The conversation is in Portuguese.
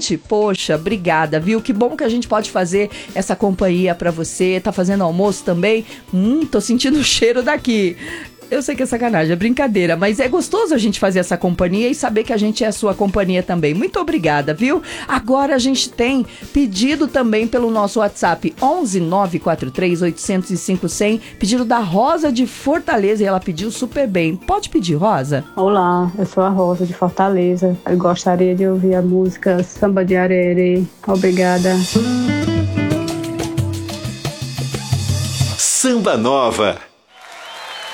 gente? Poxa, obrigada, viu? Que bom que a gente pode fazer essa companhia pra você. Tá fazendo almoço também? Tô sentindo o cheiro daqui. Eu sei que é sacanagem, é brincadeira, mas é gostoso a gente fazer essa companhia e saber que a gente é a sua companhia também. Muito obrigada, viu? Agora a gente tem pedido também pelo nosso WhatsApp 11 943 805 100, pedido da Rosa de Fortaleza e ela pediu super bem. Pode pedir, Rosa? Olá, eu sou a Rosa de Fortaleza. Eu gostaria de ouvir a música Samba de Arere. Obrigada. Samba Nova.